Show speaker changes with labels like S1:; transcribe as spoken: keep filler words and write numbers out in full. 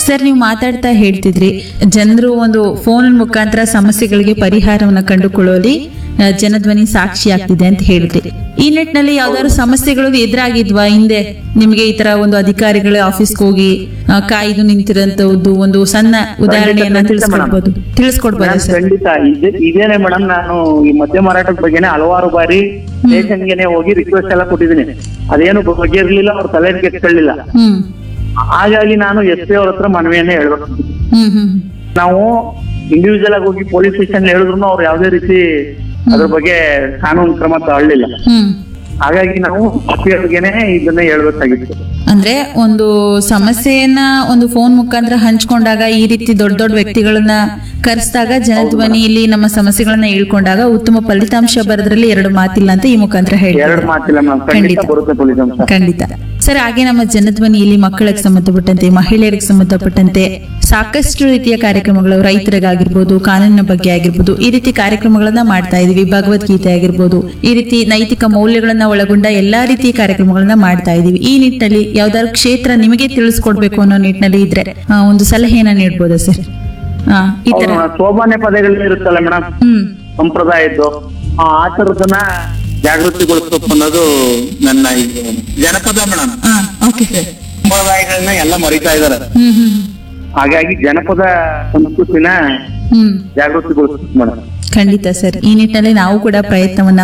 S1: Sir, ನೀವು ಮಾತಾಡ್ತಾ ಹೇಳ್ತಿದ್ರಿ ಜನರು ಒಂದು ಫೋನ್ ಮುಖಾಂತರ ಸಮಸ್ಯೆಗಳಿಗೆ ಪರಿಹಾರವನ್ನ ಕಂಡುಕೊಳ್ಳುವಲ್ಲಿ ಆ, ಜನಧ್ವನಿ ಸಾಕ್ಷಿ ಆಗ್ತಿದೆ ಅಂತ ಹೇಳಿದ್ರಿ. ಈ ನಿಟ್ಟಿನಲ್ಲಿ ಯಾವ್ದಾದ್ರು ಸಮಸ್ಯೆಗಳು ಎದುರಾಗಿದ್ವಾ ಹಿಂದೆ ನಿಮ್ಗೆ? ಈ ತರ ಒಂದು ಅಧಿಕಾರಿಗಳ ಆಫೀಸ್ಗೆ ಹೋಗಿ ಆ, ಕಾಯ್ದು ನಿಂತಿರೋಂತದ್ದು ಒಂದು ಸಣ್ಣ ಉದಾಹರಣೆಯನ್ನ ತಿಳಿಸ್ಕೊಡ್ಬೋದು ತಿಳಿಸ್ಕೊಡ್ಬೋದಾ ಸರ್?
S2: ಖಂಡಿತ ಇದೆ- ಇದೇನೆ ಮೇಡಮ್. ನಾನು ಈ ಮದ್ಯ ಮಾರಾಟದ ಬಗ್ಗೆನೆ ಹಲವಾರು ಬಾರಿ ಸ್ಟೇಷನ್ಗೆನೆ ಹೋಗಿ ರಿಕ್ವೆಸ್ಟ್ ಎಲ್ಲ ಕೊಟ್ಟಿದ್ದೀನಿ. ಅದೇನು ಬಗ್ಗೆ ಇರ್ಲಿಲ್ಲ, ಅವ್ರ ತಲೆಗೆ ಕೆತ್ಕೊಳ್ಳಿಲ್ಲ.
S1: ಹ್ಮ್
S2: ಹಾಗಾಗಿ ನಾನು ಎಸ್ ಪಿ ಅವ್ರ ಹತ್ರ ಮನವಿಯನ್ನೇ ಹೇಳ್ಬೇಕು.
S1: ಹ್ಮ್ ಹ್ಮ್
S2: ನಾವು ಇಂಡಿವಿಜುವಲ್ ಆಗಿ ಹೋಗಿ ಪೊಲೀಸ್ ಸ್ಟೇಷನ್ ಹೇಳಿದ್ರು ಅವ್ರು ಯಾವ್ದೇ ರೀತಿ ಅದ್ರ ಬಗ್ಗೆ ಕಾನೂನು ಕ್ರಮ ತಗೊಳ್ಳಿಲ್ಲ.
S1: ಹ್ಮ್
S2: ಹಾಗಾಗಿ ನಾವು ಎಸ್ ಪಿ ಅವ್ರಿಗೆನೆ ಇದನ್ನ ಹೇಳ್ಬೇಕಾಗಿತ್ತು.
S1: ಅಂದ್ರೆ ಒಂದು ಸಮಸ್ಯೆಯನ್ನ ಒಂದು ಫೋನ್ ಮುಖಾಂತರ ಹಂಚ್ಕೊಂಡಾಗ, ಈ ರೀತಿ ದೊಡ್ಡ ದೊಡ್ಡ ವ್ಯಕ್ತಿಗಳನ್ನ ಕರೆಸಿದಾಗ, ಜನಧ್ವನಿಯಲ್ಲಿ ನಮ್ಮ ಸಮಸ್ಯೆಗಳನ್ನ ಹೇಳ್ಕೊಂಡಾಗ ಉತ್ತಮ ಫಲಿತಾಂಶ ಬರೋದ್ರಲ್ಲಿ ಎರಡು ಮಾತಿಲ್ಲ ಅಂತ ಈ ಮುಖಾಂತರ
S2: ಎರಡು
S1: ಹೇಳ್ತಾರೆ.
S2: ಮಾತಿಲ್ಲ ಮೇಡಮ್, ಖಂಡಿತ ಬರುತ್ತೆ ಪೊಲೀಸ್ ಅಂಶ.
S1: ಖಂಡಿತ ಸರ್. ಹಾಗೆ ನಮ್ಮ ಜನಧ್ವನಿಯಲ್ಲಿ ಮಕ್ಕಳಿಗೆ ಸಂಬಂಧಪಟ್ಟಂತೆ, ಮಹಿಳೆಯರಿಗೆ ಸಂಬಂಧಪಟ್ಟಂತೆ ಸಾಕಷ್ಟು ರೀತಿಯ ಕಾರ್ಯಕ್ರಮಗಳು, ರೈತರಿಗಾಗಿರ್ಬೋದು, ಕಾನೂನಿನ ಬಗ್ಗೆ ಆಗಿರ್ಬೋದು, ಈ ರೀತಿ ಕಾರ್ಯಕ್ರಮಗಳನ್ನ ಮಾಡ್ತಾ ಇದೀವಿ. ಭಗವದ್ಗೀತೆ ಆಗಿರ್ಬೋದು, ಈ ರೀತಿ ನೈತಿಕ ಮೌಲ್ಯಗಳನ್ನ ಒಳಗೊಂಡ ಎಲ್ಲಾ ರೀತಿಯ ಕಾರ್ಯಕ್ರಮಗಳನ್ನ ಮಾಡ್ತಾ ಇದೀವಿ. ಈ ನಿಟ್ಟಿನಲ್ಲಿ ಯಾವ್ದಾದ್ರು ಕ್ಷೇತ್ರ ನಿಮಗೆ ತಿಳಿಸ್ಕೊಡ್ಬೇಕು ಅನ್ನೋ ನಿಟ್ಟಿನಲ್ಲಿ ಇದ್ರೆ ಆ, ಒಂದು ಸಲಹೆಯನ್ನ ನೀಡ್ಬೋದಾ ಸರ್? ಹಾ, ಈ ತರ
S2: ಸೋಮಾನ್ಯ ಪದಗಳು ಇರುತ್ತಲ್ಲ ಮೇಡಮ್,
S1: ಹ್ಮ್
S2: ಸಂಪ್ರದಾಯದ್ದು ಆ ಆತರದನ್ನ ಜಾಗೃತಿಗೊಳಿಸಬೇಕು ಅನ್ನೋದು ನನ್ನ ಇದು ಜನಪದ ಮೇಡಮ್.
S1: ಹಾ, ಓಕೆ ಸರ್.
S2: ಸಂಪ್ರದಾಯಗಳನ್ನ ಎಲ್ಲ ಮರಿತಾ ಇದಾರೆ.
S1: ಹ್ಮ್ ಹ್ಮ್
S2: ಹಾಗಾಗಿ ಜನಪದ ಸಂಸ್ಕೃತಿನ
S1: ಹ್ಮ್
S2: ಜಾಗೃತಿಗೊಳಿಸಬೇಕು ಮೇಡಮ್.
S1: ಖಂಡಿತ ಸರ್. ಈ ನಿಟ್ಟಿನಲ್ಲಿ ನಾವು ಕೂಡ ಪ್ರಯತ್ನವನ್ನ